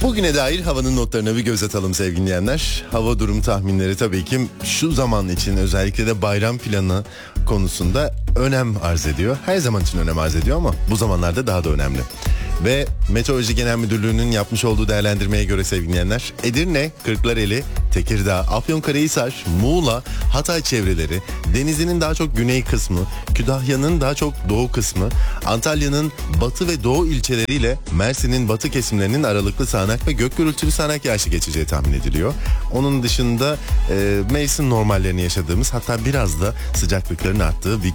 Bugüne dair havanın notlarına bir göz atalım sevgili dinleyenler. Hava durum tahminleri tabii ki şu zaman için, özellikle de bayram planı konusunda önem arz ediyor. Her zaman için önem arz ediyor ama bu zamanlarda daha da önemli. Ve Meteoroloji Genel Müdürlüğü'nün yapmış olduğu değerlendirmeye göre sevgili dinleyenler, Edirne, Kırklareli, Tekirdağ, Afyonkarahisar, Muğla, Hatay çevreleri, Denizli'nin daha çok güney kısmı, Kütahya'nın daha çok doğu kısmı, Antalya'nın batı ve doğu ilçeleriyle Mersin'in batı kesimlerinin aralıklı sağanak ve gök gürültülü sağanak yağışı geçeceği tahmin ediliyor. Onun dışında mevsim normallerini yaşadığımız, hatta biraz da sıcaklıkların arttığı bir